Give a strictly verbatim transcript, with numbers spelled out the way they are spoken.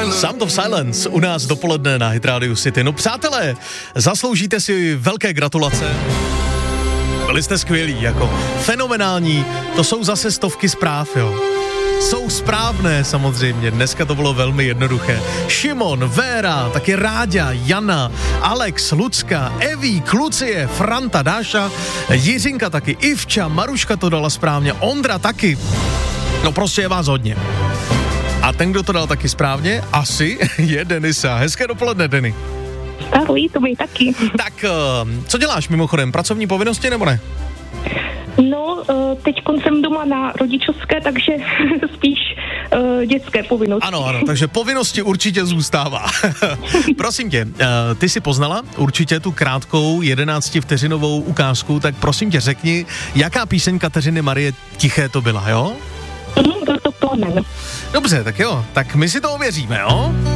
Sound of Silence u nás dopoledne na Hit Radio City. No přátelé, zasloužíte si velké gratulace. Byli jste skvělí, jako fenomenální. To jsou zase stovky zpráv, jo. Jsou správné samozřejmě, dneska to bylo velmi jednoduché. Šimon, Véra, taky Ráďa, Jana, Alex, Lucka, Eví, Klucie, Franta, Dáša, Jiřinka taky, Ivča, Maruška to dala správně, Ondra taky. No prostě je vás hodně. A ten, kdo to dal taky správně, asi je Denisa. Hezké dopoledne, Deny. Ahoj, to by taky. Tak, co děláš mimochodem? Pracovní povinnosti nebo ne? No, teď jsem doma na rodičovské, takže spíš uh, dětské povinnosti. Ano, ano, takže povinnosti určitě zůstává. Prosím tě, ty jsi poznala určitě tu krátkou jedenáctivteřinovou ukázku, tak prosím tě řekni, jaká píseň Kateřiny Marie Tiché to byla, jo? Mm, byl to Plamen. Dobře, tak jo, tak my si to ověříme, jo?